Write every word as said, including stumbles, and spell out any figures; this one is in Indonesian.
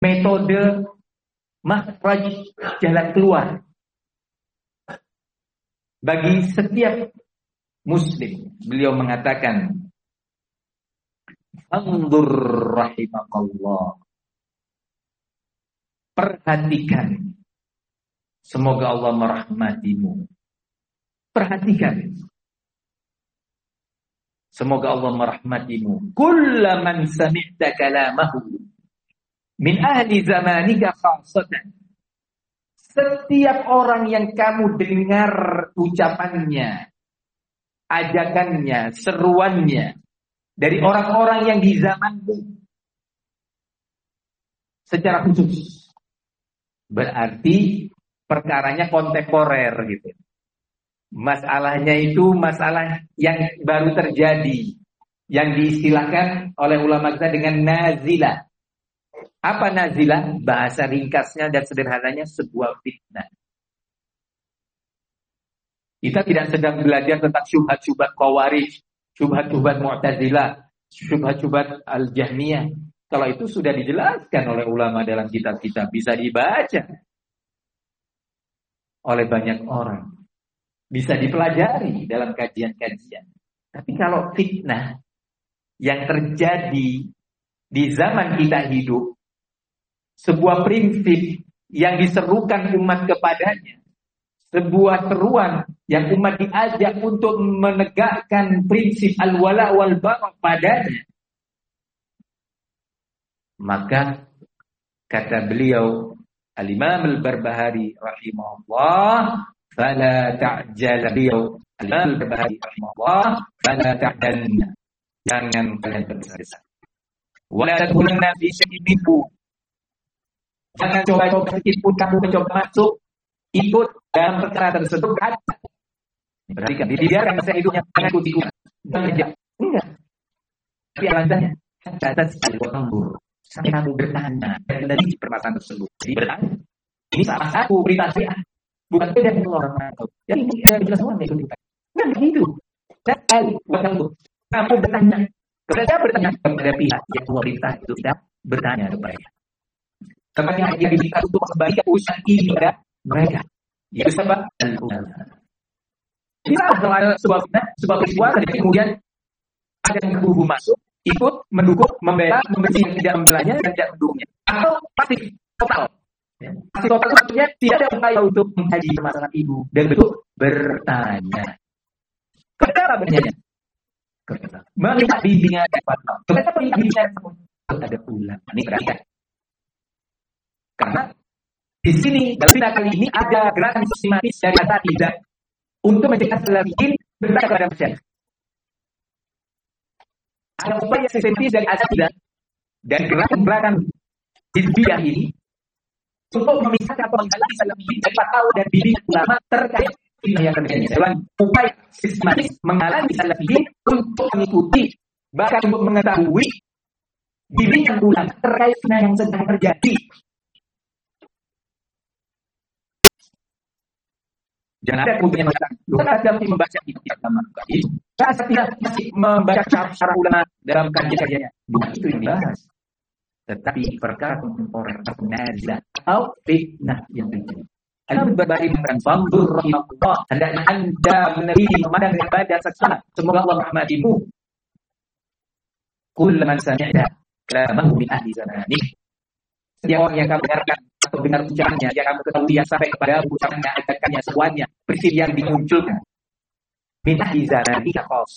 metode makhraj, jalan keluar bagi setiap muslim. Beliau mengatakan, "Anzur rahimakallah." Perhatikan. Semoga Allah merahmatimu. Perhatikan. Semoga Allah merahmatimu. Kullaman sami'ta kalamahu min ahli zamanika khasatan. Setiap orang yang kamu dengar ucapannya, ajakannya, seruannya dari orang-orang yang di zamanmu secara khusus, berarti perkaranya kontemporer gitu. Masalahnya itu masalah yang baru terjadi, yang diistilahkan oleh ulama kita dengan nazilah. Apa nazilah? Bahasa ringkasnya dan sederhananya sebuah fitnah. Kita tidak sedang belajar tentang syubhat-syubhat Khawarij, syubhat-syubhat Mu'tazilah, syubhat-syubhat Al-Jahmiyah. Kalau itu sudah dijelaskan oleh ulama dalam kitab-kitab, bisa dibaca oleh banyak orang, bisa dipelajari dalam kajian-kajian. Tapi kalau fitnah yang terjadi di zaman kita hidup, sebuah prinsip yang diserukan umat kepadanya, sebuah seruan yang umat diajak untuk menegakkan prinsip al-wala wal bara padanya, maka kata beliau Al-Imam Al-Barbahari rahimahullah, fala ta'jal, beliau Al-Imam Al-Barbahari rahimahullah, fala ta'jalna, jangan kalian tergesa-gesa. Wala tadkhulunna fi syai'in minhu, jangan coba-coba sedikit pun kamu mencoba masuk ikut dalam perkara tersebut. Perhatikan, dibiarkan masa hidupnya mengikuti umat. Enggak, enggak. Tapi alasannya atas al-qambur. Sampai kamu bertanya dari permasalahan tersebut. Jadi bertanya, ini salah satu berita syariah, bukan beda dengan orang tahu. Jadi ini ada jelas semua itu kita. Enggak begitu. Dan kamu kamu bertanya, ketika bertanya kepada pihak yang berita itu tidak bertanya kepada tempatnya dia diminta untuk kembalikan urusan ini kepada mereka. Itu sebab al-ulama. Bisa kalau ada sebuah sebuah peristiwa dan kemudian ada yang kubu masuk, ikut mendukung, membela, membenci yang tidak membelanya dan tidak mendukungnya, atau pasif total. Ya. Pasif total itu artinya tidak ada upaya untuk mengkaji permasalahan ibu dan betul bertanya. Kenapa bertanya? Kenapa? Meminta bimbingan dan fatwa. Kenapa meminta bimbingan ada ulama? Ini perhatikan. Karena di sini dalam cerita kali ini ada gerakan sistematis dari Asatidzah untuk mencegah salafiyin bertanya kepada masyarakat. Ada upaya sistematis dari Asatidzah dan gerakan-gerakan hizbiyah ini untuk memisahkan penghalang salafiyin dari fatwa dan bimbingan ulama terkait fitnah yang terjadi. Dalam upaya sistematis menghalangi salafiyin untuk mengikuti, bahkan untuk mengetahui bimbingan ulama terkait fitnah yang sedang terjadi. Jangan ada kemudian mengatakan, bukan ada membaca kitab agama. Saya tidak masih membaca syarah ulama dalam kajian-kajiannya. Bukan itu yang dibahas. Tetapi perkara kontemporer atau nazilah atau fitnah yang terjadi. Al-Imam Al-Barbahari mengatakan, "Fanzur rahimahullah, hendaknya Anda meneliti memandang ibadah seksama. Semoga Allah merahmatimu. Kullu man sami'ta kalamahu min ahli zamanik." Setiap orang yang kamu dengarkan atau dengar ucapannya, yang kamu ketahui yang sampai kepada ucapannya, ajakannya, semuanya, prinsip yang dimunculkan. Min ahli zamanika khos,